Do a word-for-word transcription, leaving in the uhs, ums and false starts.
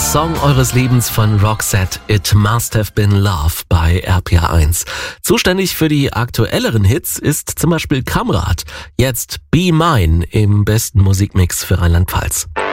Song eures Lebens von Roxette, It Must Have Been Love bei R P R eins. Zuständig für die aktuelleren Hits ist zum Beispiel Kamrat. Jetzt Be Mine im besten Musikmix für Rheinland-Pfalz.